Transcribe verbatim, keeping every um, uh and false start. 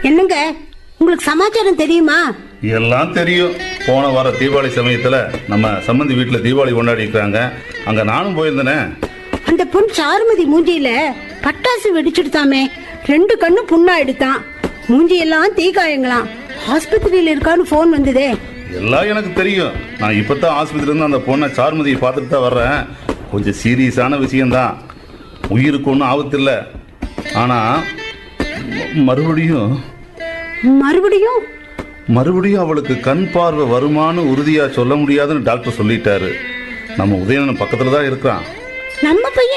என்னங்க, உங்களுக்கு சமாச்சாரம் தெரியுமா? எல்லாம் தெரியும். போன வார தீபாவளி சமயத்துல நம்ம சம்பந்தி வீட்டுல தீபாவளி கொண்டாடி இருக்காங்க. அங்க நானும் போயிருந்தேனே. அந்த பொன் சாருமதி மூஞ்சியில பட்டாசு வெடிச்சுடுதாமே, ரெண்டு கண்ணும் புண்ணா எடுத்தான், மூஞ்சி எல்லாம் தீக்காயங்களாம். ஆஸ்பத்திரியில இருக்கான்னு போன் வந்ததே. எல்லாம் எனக்கு தெரியும். நான் இப்பதான் ஆஸ்பத்திரியில இருந்து அந்த பொண்ணை சாருமதியை பார்த்துட்டு தான் வர்றேன். கொஞ்சம் சீரியஸான விஷயம்தான். உயிருக்கு ஒன்றும் ஆபத்து இல்லை. ஆனா மறுபடியும் மறுபடியும் மறுபடியும் அவளுக்கு கண் பார்வை வருமானு உறுதியா சொல்ல முடியாதுன்னு டாக்டர் சொல்லிட்டாரு. நம்ம உதயணன் பக்கத்துல தான் இருக்கிறான். நம்ம பையன்